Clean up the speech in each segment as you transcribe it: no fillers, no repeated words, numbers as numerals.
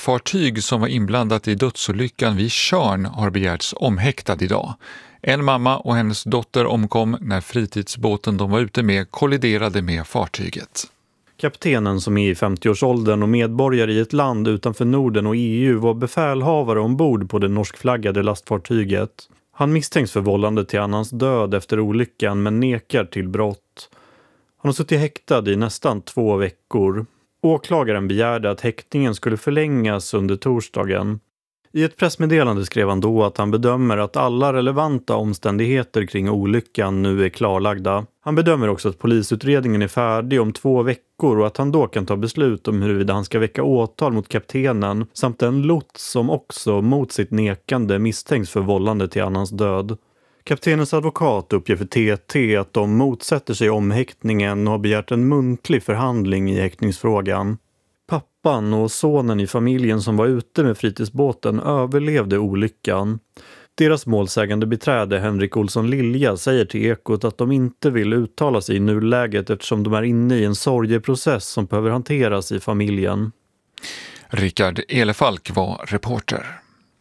lastfartyg som var inblandat i dödsolyckan vid Tjörn har begärts omhäktad idag. En mamma och hennes dotter omkom när fritidsbåten de var ute med kolliderade med fartyget. Kaptenen, som är i 50-årsåldern och medborgare i ett land utanför Norden och EU, var befälhavare ombord på det norskflaggade lastfartyget. Han misstänks för vållande till annans död efter olyckan men nekar till brott. Han har suttit häktad i nästan 2 veckor. Åklagaren begärde att häktningen skulle förlängas under torsdagen. I ett pressmeddelande skrev han då att han bedömer att alla relevanta omständigheter kring olyckan nu är klarlagda. Han bedömer också att polisutredningen är färdig om 2 veckor och att han då kan ta beslut om huruvida han ska väcka åtal mot kaptenen samt en lots som också mot sitt nekande misstänks för vållande till annans död. Kaptenens advokat uppger för TT att de motsätter sig omhäktningen och har begärt en muntlig förhandling i häktningsfrågan. Pappan och sonen i familjen som var ute med fritidsbåten överlevde olyckan. Deras målsägande beträde Henrik Olsson Lilja säger till Ekot att de inte vill uttala sig i nuläget eftersom de är inne i en sorgeprocess som behöver hanteras i familjen. Rickard Elefalk var reporter.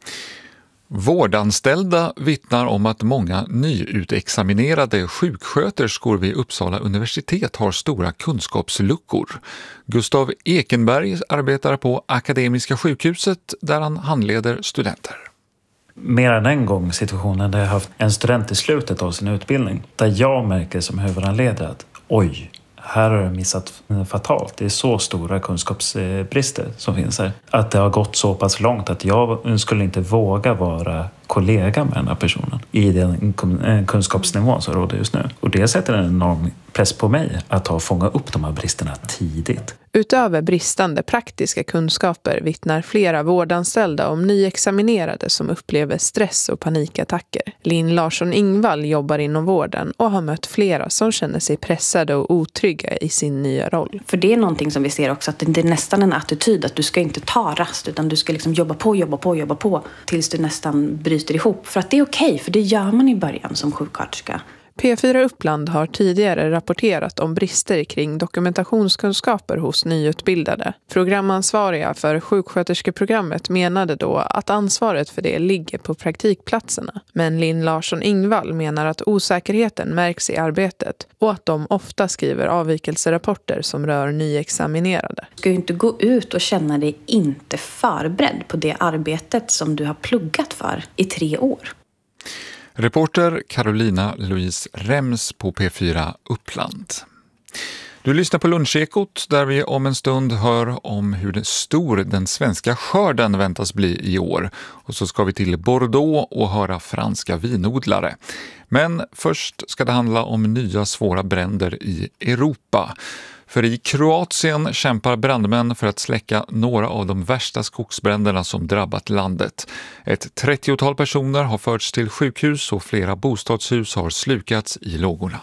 Vårdanställda vittnar om att många nyutexaminerade sjuksköterskor vid Uppsala universitet har stora kunskapsluckor. Gustav Ekenberg arbetar på Akademiska sjukhuset där han handleder studenter. Mer än en gång situationen där jag haft en student i slutet av sin utbildning där jag märker som huvudhandledare att oj, här har jag missat fatalt. Det är så stora kunskapsbrister som finns här. Att det har gått så pass långt att jag skulle inte våga vara kollega med den här personen i den kunskapsnivån som råder just nu. Och det sätter en enorm press på mig att fånga upp de här bristerna tidigt. Utöver bristande praktiska kunskaper vittnar flera vårdanställda om nyexaminerade som upplever stress och panikattacker. Linn Larsson Ingvall jobbar inom vården och har mött flera som känner sig pressade och otrygga i sin nya roll. För det är någonting som vi ser också, att det är nästan en attityd att du ska inte ta rast utan du ska liksom jobba på tills du nästan bryter ihop. För att det är okej, för det gör man i början som sjuksköterska. P4 Uppland har tidigare rapporterat om brister kring dokumentationskunskaper hos nyutbildade. Programansvariga för sjuksköterskeprogrammet menade då att ansvaret för det ligger på praktikplatserna. Men Linn Larsson Ingvall menar att osäkerheten märks i arbetet och att de ofta skriver avvikelserapporter som rör nyexaminerade. Du ska ju inte gå ut och känna dig inte förberedd på det arbetet som du har pluggat för i 3 år. Reporter Carolina Louise Rems på P4 Uppland. Du lyssnar på Lunchekot där vi om en stund hör om hur stor den svenska skörden väntas bli i år. Och så ska vi till Bordeaux och höra franska vinodlare. Men först ska det handla om nya svåra bränder i Europa. För i Kroatien kämpar brandmän för att släcka några av de värsta skogsbränderna som drabbat landet. Ett 30-tal personer har förts till sjukhus och flera bostadshus har slukats i lågorna.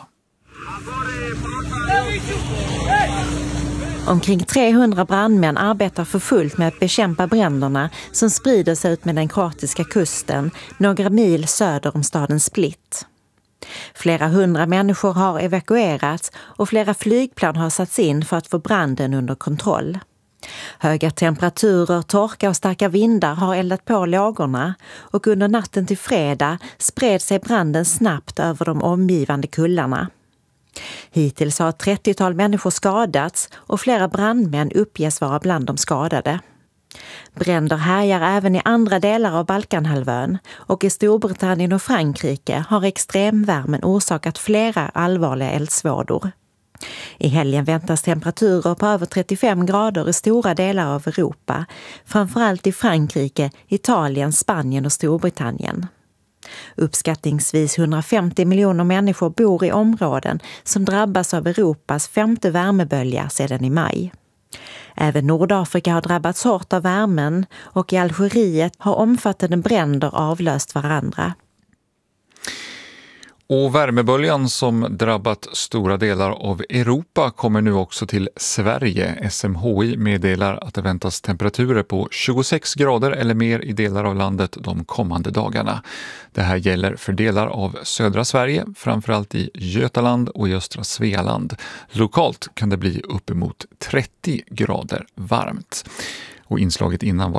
Omkring 300 brandmän arbetar för fullt med att bekämpa bränderna som sprider sig ut med den kroatiska kusten några mil söder om staden Split. Flera 100 människor har evakuerats och flera flygplan har satts in för att få branden under kontroll. Höga temperaturer, torka och starka vindar har eldat på lågorna och under natten till fredag spred sig branden snabbt över de omgivande kullarna. Hittills har ett 30-tal människor skadats och flera brandmän uppges vara bland de skadade. Bränder härjar även i andra delar av Balkanhalvön och i Storbritannien och Frankrike har extremvärmen orsakat flera allvarliga eldsvådor. I helgen väntas temperaturer på över 35 grader i stora delar av Europa, framförallt i Frankrike, Italien, Spanien och Storbritannien. Uppskattningsvis 150 miljoner människor bor i områden som drabbas av Europas 5:e värmebölja sedan i maj. Även Nordafrika har drabbats hårt av värmen och i Algeriet har omfattande bränder avlöst varandra. Och värmeböljan som drabbat stora delar av Europa kommer nu också till Sverige. SMHI meddelar att det väntas temperaturer på 26 grader eller mer i delar av landet de kommande dagarna. Det här gäller för delar av södra Sverige, framförallt i Götaland och i östra Svealand. Lokalt kan det bli uppemot 30 grader varmt. Och inslaget innan var